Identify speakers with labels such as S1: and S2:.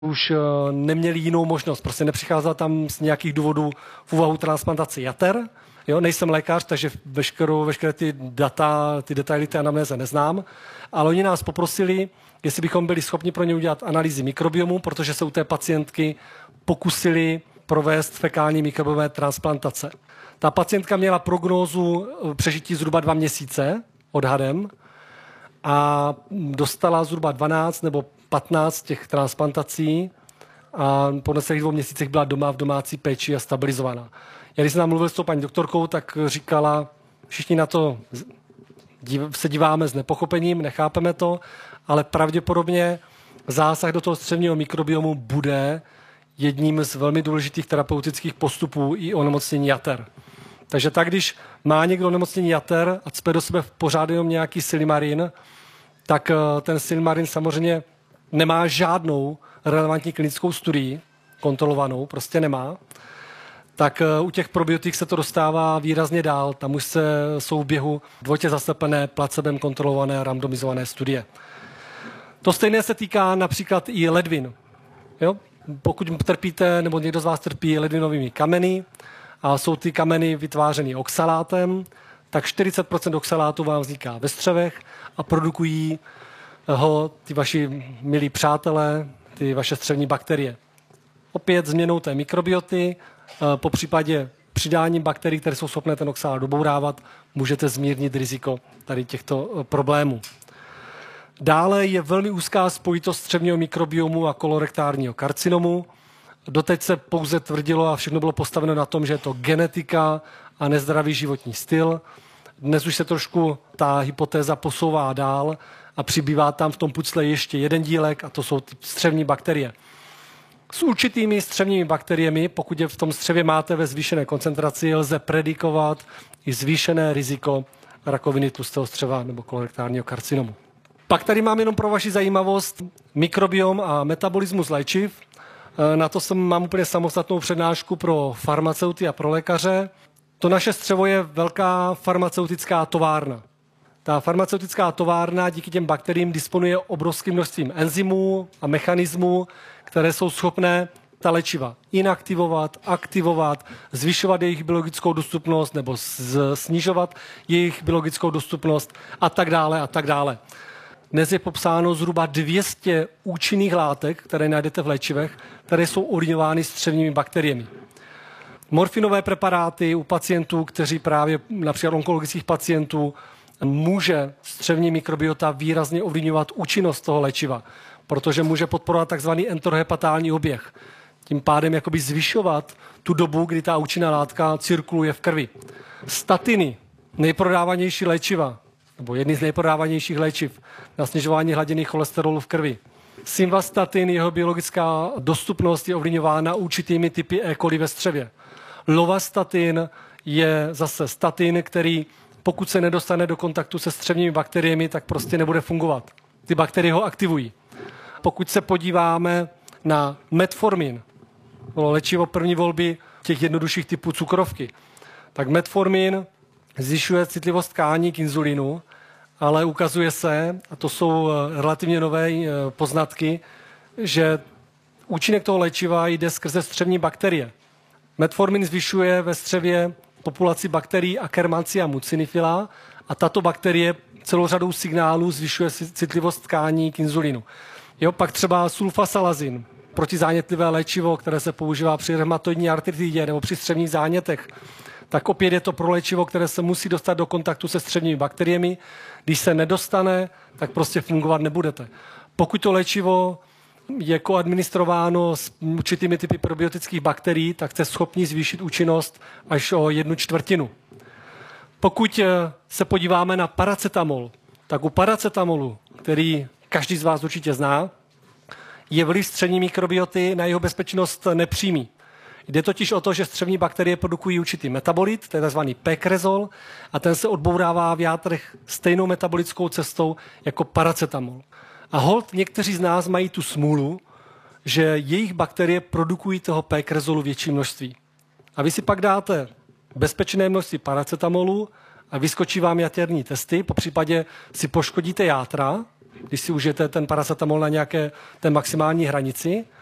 S1: už neměli jinou možnost. Prostě nepřicházela tam z nějakých důvodů v úvahu transplantace jater. Jo, nejsem lékař, takže veškeré ty data, ty detaily té anamnéze neznám, ale oni nás poprosili, jestli bychom byli schopni pro ně udělat analýzy mikrobiomu, protože se u té pacientky pokusili provést fekální mikrobiové transplantace. Ta pacientka měla prognózu přežití zhruba 2 měsíce odhadem a dostala zhruba 12 nebo 15 těch transplantací a po necelých 2 měsících byla doma v domácí péči a stabilizovaná. Já když jsem mluvil s tou paní doktorkou, tak říkala, všichni na to se díváme s nepochopením, nechápeme to, ale pravděpodobně zásah do toho střevního mikrobiomu bude jedním z velmi důležitých terapeutických postupů i onemocnění jater. Takže tak, když má někdo onemocnění jater a cpe do sebe pořád jenom nějaký silimarin, tak ten silimarin samozřejmě nemá žádnou relevantní klinickou studii, kontrolovanou, prostě nemá. Tak u těch probiotik se to dostává výrazně dál. Tam už jsou v běhu dvojitě zaslepené, placebem kontrolované, randomizované studie. To stejné se týká například i ledvin. Jo? Pokud trpíte, nebo někdo z vás trpí ledvinovými kameny a jsou ty kameny vytvářeny oxalátem, tak 40% oxalátu vám vzniká ve střevech a produkují ho ty vaši milí přátelé, ty vaše střevní bakterie. Opět změnou té mikrobioty, po případě přidáním bakterií, které jsou schopné ten oxalát dobourávat, můžete zmírnit riziko tady těchto problémů. Dále je velmi úzká spojitost střevního mikrobiomu a kolorektárního karcinomu. Doteď se pouze tvrdilo a všechno bylo postaveno na tom, že je to genetika a nezdravý životní styl. Dnes už se trošku ta hypotéza posouvá dál a přibývá tam v tom pucle ještě jeden dílek a to jsou ty střevní bakterie. S určitými střevními bakteriemi, pokud je v tom střevě máte ve zvýšené koncentraci, lze predikovat i zvýšené riziko rakoviny tlustého střeva nebo kolorektárního karcinomu. Pak tady mám jenom pro vaši zajímavost mikrobiom a metabolismus léčiv. Na to mám úplně samostatnou přednášku pro farmaceuty a pro lékaře. To naše střevo je velká farmaceutická továrna. Ta farmaceutická továrna díky těm bakteriím disponuje obrovským množstvím enzymů a mechanismů, které jsou schopné ta léčiva inaktivovat, aktivovat, zvyšovat jejich biologickou dostupnost nebo snižovat jejich biologickou dostupnost a tak dále a tak dále. Dnes je popsáno zhruba 200 účinných látek, které najdete v léčivech, které jsou ovlivňovány střevními bakteriemi. Morfinové preparáty u pacientů, kteří právě například onkologických pacientů, může střevní mikrobiota výrazně ovlivňovat účinnost toho léčiva, protože může podporovat tzv. Enterohepatální oběh. Tím pádem jakoby zvyšovat tu dobu, kdy ta účinná látka cirkuluje v krvi. Statiny, nejprodávanější léčiva, nebo jedny z nejprodávanějších léčiv na snižování hladiny cholesterolu v krvi. Simvastatin, jeho biologická dostupnost je ovlivňována určitými typy E. coli ve střevě. Lovastatin je zase statin, který pokud se nedostane do kontaktu se střevními bakteriemi, tak prostě nebude fungovat. Ty bakterie ho aktivují. Pokud se podíváme na metformin, léčivo první volby těch jednodušších typů cukrovky, tak metformin zvyšuje citlivost tkání k inzulinu, ale ukazuje se, a to jsou relativně nové poznatky, že účinek toho léčiva jde skrze střevní bakterie. Metformin zvyšuje ve střevě populaci bakterií Akkermansia mucinifila a tato bakterie celou řadou signálů zvyšuje citlivost tkání k inzulinu. Jo, pak třeba sulfasalazin, protizánětlivé léčivo, které se používá při reumatoidní artritidě nebo při střevních zánětech, tak opět je to pro léčivo, které se musí dostat do kontaktu se střevními bakteriemi. Když se nedostane, tak prostě fungovat nebudete. Pokud to léčivo je koadministrováno s určitými typy probiotických bakterií, tak jste schopni zvýšit účinnost až o 1/4. Pokud se podíváme na paracetamol, tak u paracetamolu, který každý z vás určitě zná, je vliv střevní mikrobioty na jeho bezpečnost nepřímý. Jde totiž o to, že střevní bakterie produkují určitý metabolit, to je tzv. Pekresol, a ten se odbourává v játrech stejnou metabolickou cestou jako paracetamol. A holt někteří z nás mají tu smůlu, že jejich bakterie produkují toho Pekresolu větší množství. A vy si pak dáte bezpečné množství paracetamolu a vyskočí vám jaterní testy, popřípadě si poškodíte játra, když si užijete ten paracetamol na nějaké té maximální hranici,